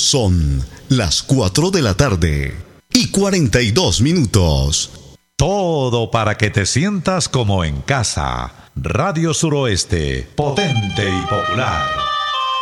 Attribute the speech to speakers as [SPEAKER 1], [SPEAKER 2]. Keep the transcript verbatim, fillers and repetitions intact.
[SPEAKER 1] Son las cuatro de la tarde y cuarenta y dos minutos.
[SPEAKER 2] Todo para que te sientas como en casa. Radio Suroeste, potente y popular.